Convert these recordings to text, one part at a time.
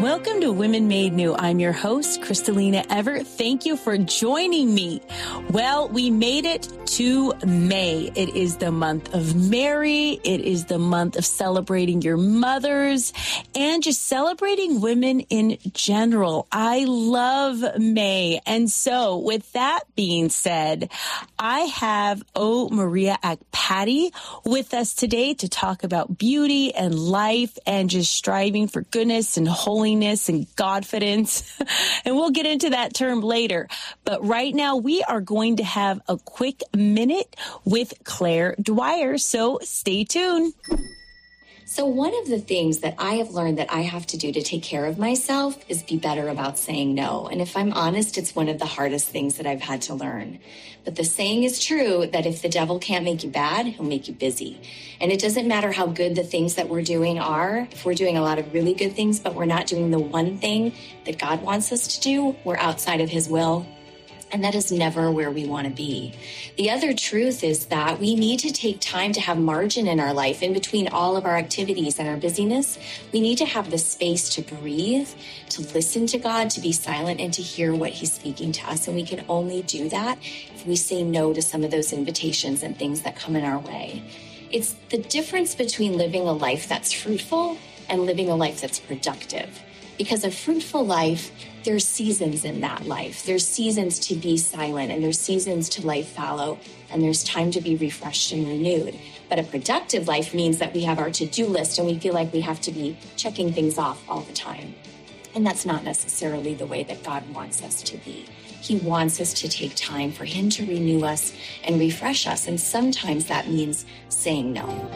Welcome to Women Made New. I'm your host, Kristalina Everett. Thank you for joining me. Well, we made it to May. It is the month of Mary. It is the month of celebrating your mothers and just celebrating women in general. I love May. And so with that being said, I have Maria Akpati with us today to talk about beauty and life and just striving for goodness and holiness and Godfidence. And we'll get into that term later. But right now we are going to have a quick minute with Claire Dwyer. So stay tuned. So one of the things that I have learned that I have to do to take care of myself is be better about saying no. And if I'm honest, it's one of the hardest things that I've had to learn. But the saying is true that if the devil can't make you bad, he'll make you busy. And it doesn't matter how good the things that we're doing are. If we're doing a lot of really good things, but we're not doing the one thing that God wants us to do, we're outside of his will. And that is never where we want to be. The other truth is that we need to take time to have margin in our life in between all of our activities and our busyness. We need to have the space to breathe, to listen to God, to be silent, and to hear what he's speaking to us. And we can only do that if we say no to some of those invitations and things that come in our way. It's the difference between living a life that's fruitful and living a life that's productive. Because a fruitful life, there's seasons in that life. There's seasons to be silent, and there's seasons to lie fallow, and there's time to be refreshed and renewed. But a productive life means that we have our to-do list, and we feel like we have to be checking things off all the time. And that's not necessarily the way that God wants us to be. He wants us to take time for him to renew us and refresh us, and sometimes that means saying no.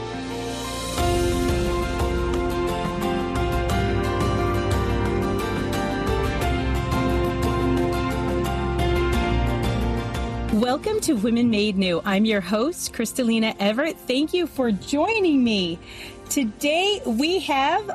Welcome to Women Made New. I'm your host, Kristalina Everett. Thank you for joining me. Today we have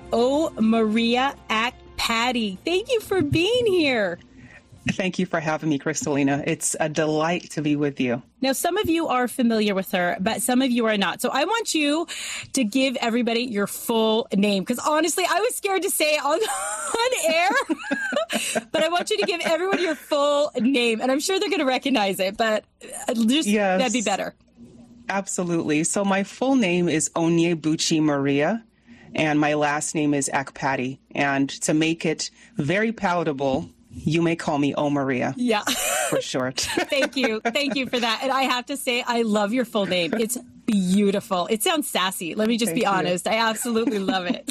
Maria Akpati. Thank you for being here. Thank you for having me, Kristalina. It's a delight to be with you. Now, some of you are familiar with her, but some of you are not. So I want you to give everybody your full name, because honestly, I was scared to say it on air, but I want you to give everyone your full name, and I'm sure they're going to recognize it, but that'd be better. Absolutely. So my full name is Onyebuchi Maria, and my last name is Akpati. And to make it very palatable, you may call me Maria. Yeah. For short. Thank you. Thank you for that. And I have to say, I love your full name. It's beautiful. It sounds sassy. Let me just be honest. I absolutely love it.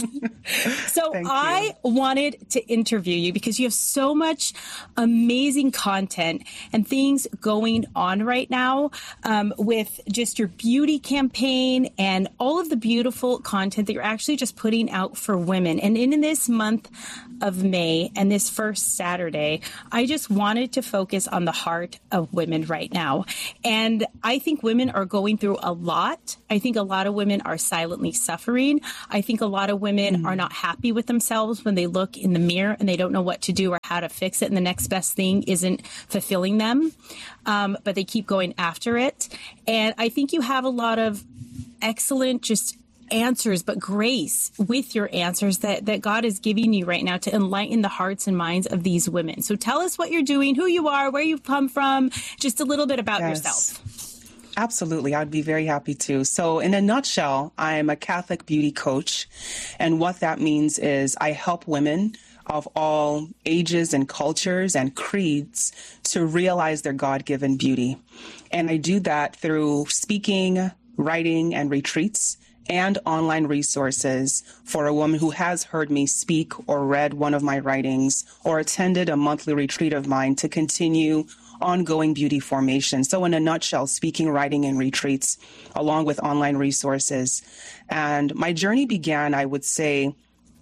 So I wanted to interview you because you have so much amazing content and things going on right now with just your beauty campaign and all of the beautiful content that you're actually just putting out for women. And in this month of May and this first Saturday, I just wanted to focus on the heart of women right now. And I think women are going through a lot. I think a lot of women are silently suffering. I think a lot of women are not happy with themselves when they look in the mirror and they don't know what to do or how to fix it. And the next best thing isn't fulfilling them, but they keep going after it. And I think you have a lot of excellent just answers, but grace with your answers that God is giving you right now to enlighten the hearts and minds of these women. So tell us what you're doing, who you are, where you've come from, just a little bit about yourself. Absolutely. I'd be very happy to. So in a nutshell, I'm a Catholic beauty coach. And what that means is I help women of all ages and cultures and creeds to realize their God-given beauty. And I do that through speaking, writing, and retreats, and online resources for a woman who has heard me speak or read one of my writings or attended a monthly retreat of mine to continue ongoing beauty formation. So in a nutshell, speaking, writing, and retreats, along with online resources. And my journey began, I would say,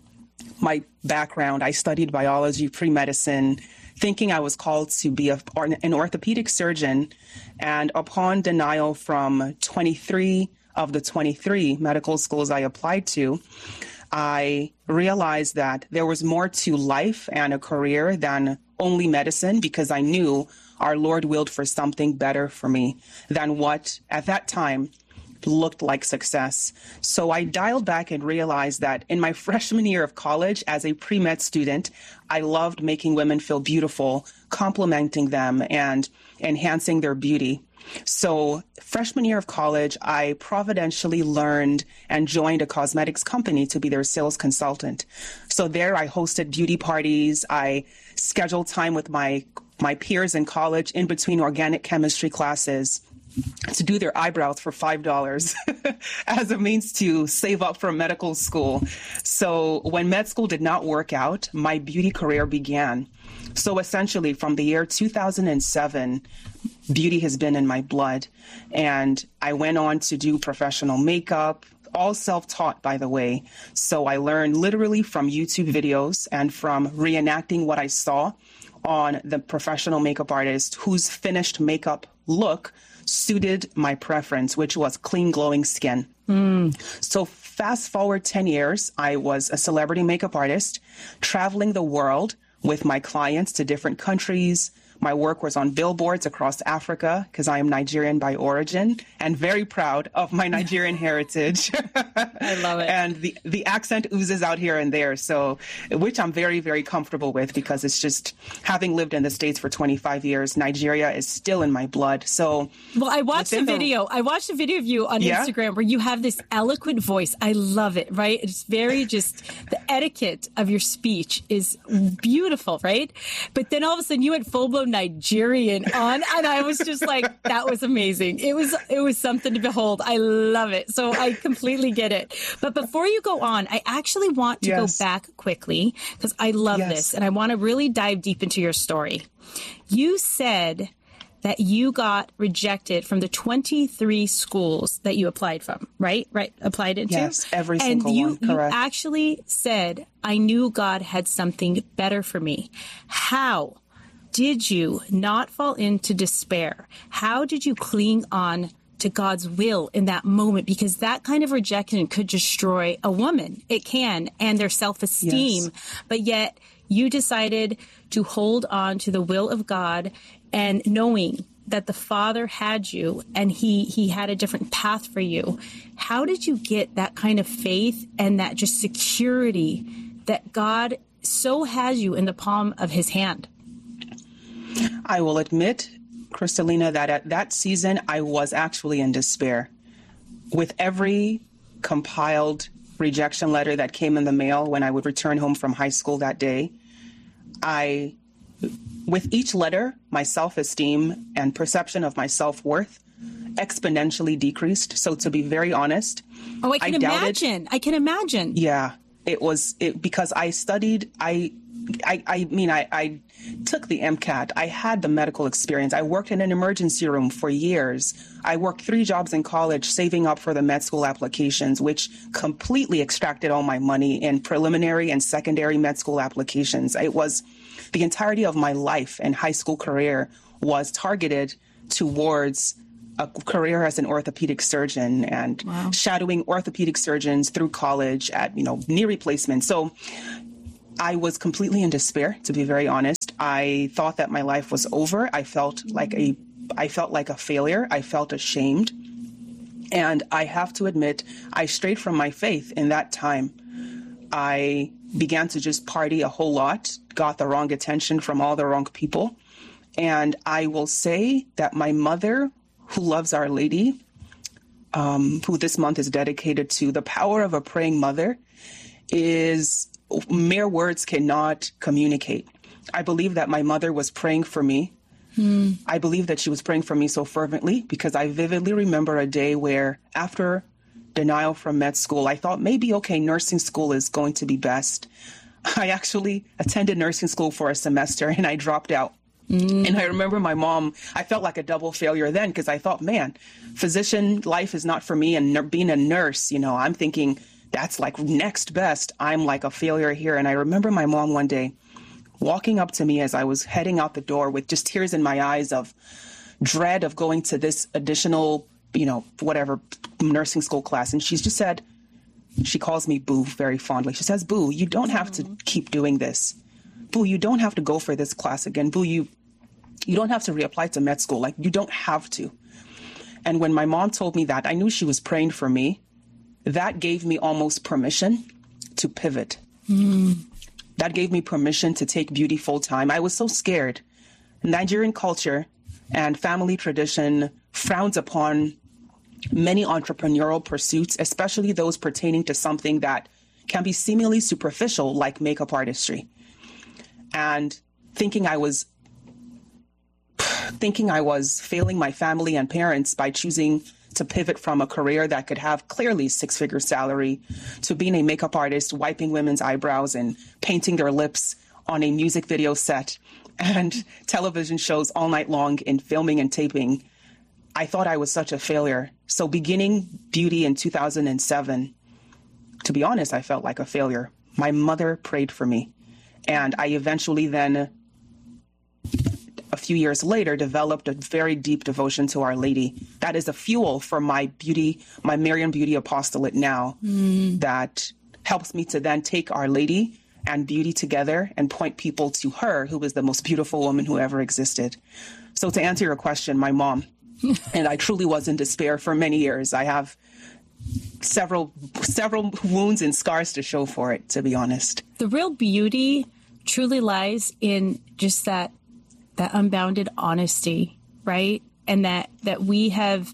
my background, I studied biology, pre-medicine, thinking I was called to be an orthopedic surgeon. And upon denial from 23 of the 23 medical schools I applied to, I realized that there was more to life and a career than only medicine, because I knew our Lord willed for something better for me than what, at that time, looked like success. So I dialed back and realized that in my freshman year of college as a pre-med student, I loved making women feel beautiful, complimenting them and enhancing their beauty. So freshman year of college, I providentially learned and joined a cosmetics company to be their sales consultant. So there I hosted beauty parties. I scheduled time with my peers in college in between organic chemistry classes to do their eyebrows for $5 as a means to save up for medical school. So when med school did not work out, my beauty career began. So essentially from the year 2007, beauty has been in my blood. And I went on to do professional makeup, all self-taught, by the way. So I learned literally from YouTube videos and from reenacting what I saw on the professional makeup artist whose finished makeup look suited my preference, which was clean, glowing skin. So fast forward 10 years, I was a celebrity makeup artist, traveling the world with my clients to different countries. My work was on billboards across Africa because I am Nigerian by origin and very proud of my Nigerian heritage. I love it. And the accent oozes out here and there, so which I'm very, very comfortable with because it's just having lived in the States for 25 years, Nigeria is still in my blood. So well, I watched a video of you on Instagram where you have this eloquent voice. I love it, right? It's very just the etiquette of your speech is beautiful, right? But then all of a sudden you went full-blown Nigerian on, and I was just like, that was amazing. It was something to behold. I love it. So I completely get it. But before you go on, I actually want to go back quickly because I love this and I want to really dive deep into your story. You said that you got rejected from the 23 schools that you applied from, right? Applied into? Yes, every single one, correct. You actually said, I knew God had something better for me. How did you not fall into despair? How did you cling on to God's will in that moment? Because that kind of rejection could destroy a woman. It can, and their self-esteem. Yes. But yet you decided to hold on to the will of God and knowing that the Father had you and he had a different path for you. How did you get that kind of faith and that just security that God so has you in the palm of his hand? I will admit, Kristalina, that at that season, I was actually in despair. With every compiled rejection letter that came in the mail when I would return home from high school that day, with each letter, my self-esteem and perception of my self-worth exponentially decreased. So to be very honest, I can imagine. Yeah, because I studied, I took the MCAT. I had the medical experience. I worked in an emergency room for years. I worked 3 jobs in college saving up for the med school applications, which completely extracted all my money in preliminary and secondary med school applications. It was the entirety of my life and high school career was targeted towards a career as an orthopedic surgeon and shadowing orthopedic surgeons through college at, knee replacement. So I was completely in despair, to be very honest. I thought that my life was over. I felt like a failure. I felt ashamed. And I have to admit, I strayed from my faith in that time. I began to just party a whole lot, got the wrong attention from all the wrong people. And I will say that my mother, who loves Our Lady, who this month is dedicated to the power of a praying mother, is mere words cannot communicate. I believe that my mother was praying for me. I believe that she was praying for me so fervently because I vividly remember a day where after denial from med school, I thought maybe, nursing school is going to be best. I actually attended nursing school for a semester and I dropped out. And I remember my mom, I felt like a double failure then because I thought, man, physician life is not for me. And being a nurse, I'm thinking that's like next best. I'm like a failure here. And I remember my mom one day walking up to me as I was heading out the door with just tears in my eyes of dread of going to this additional, whatever nursing school class. And she's just said, she calls me Boo very fondly. She says, Boo, you don't have to keep doing this. Boo, you don't have to go for this class again. Boo, you don't have to reapply to med school. Like, you don't have to. And when my mom told me that, I knew she was praying for me. That gave me almost permission to pivot. That gave me permission to take beauty full time. I was so scared. Nigerian culture and family tradition frowns upon many entrepreneurial pursuits, especially those pertaining to something that can be seemingly superficial, like makeup artistry. And thinking I was failing my family and parents by choosing to pivot from a career that could have clearly six-figure salary to being a makeup artist, wiping women's eyebrows and painting their lips on a music video set and television shows all night long in filming and taping. I thought I was such a failure. So beginning beauty in 2007, to be honest, I felt like a failure. My mother prayed for me. And I eventually then, a few years later, developed a very deep devotion to Our Lady. That is a fuel for my Marian Beauty Apostolate now, that helps me to then take Our Lady and beauty together and point people to her, who is the most beautiful woman who ever existed. So to answer your question, my mom, and I truly was in despair for many years. I have several wounds and scars to show for it, to be honest. The real beauty truly lies in just that unbounded honesty, right? And that we have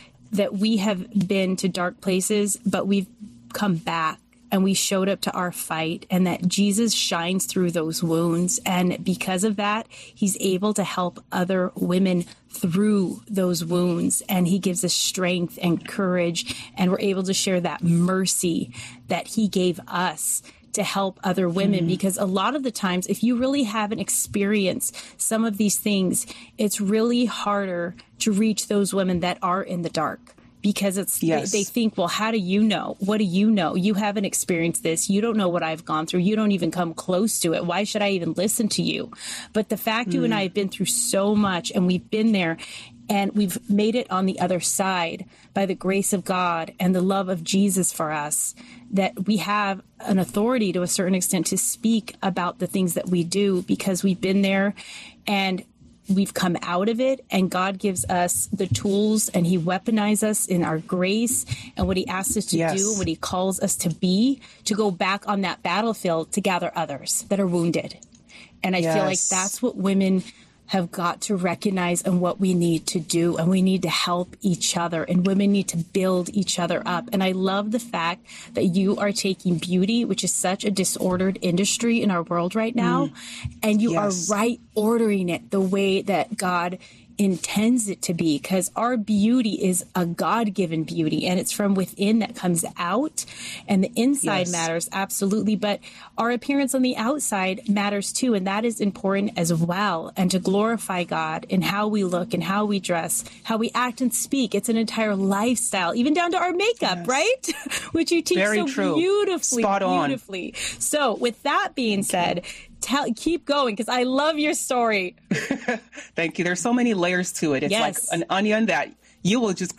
been to dark places, but we've come back and we showed up to our fight, and that Jesus shines through those wounds. And because of that, he's able to help other women through those wounds. And he gives us strength and courage. And we're able to share that mercy that he gave us to help other women. Because a lot of the times, if you really haven't experienced some of these things, it's really harder to reach those women that are in the dark. Because they think, well, how do you know? What do you know? You haven't experienced this. You don't know what I've gone through. You don't even come close to it. Why should I even listen to you? But the fact you and I have been through so much, and we've been there, and we've made it on the other side by the grace of God and the love of Jesus for us, that we have an authority to a certain extent to speak about the things that we do, because we've been there and we've come out of it, and God gives us the tools, and he weaponizes us in our grace and what he asks us to do and what he calls us to be, to go back on that battlefield to gather others that are wounded. And I feel like that's what women have got to recognize and what we need to do. And we need to help each other, and women need to build each other up. And I love the fact that you are taking beauty, which is such a disordered industry in our world right now, and you are right ordering it the way that God intends it to be, because our beauty is a God-given beauty, and it's from within that comes out, and the inside matters, absolutely, but our appearance on the outside matters too, and that is important as well. And to glorify God in how we look and how we dress, how we act and speak, it's an entire lifestyle, even down to our makeup, right? Which you teach beautifully. Spot on. Beautifully. So with that being said, keep going, because I love your story. Thank you. There's so many layers to it. It's like an onion that you will just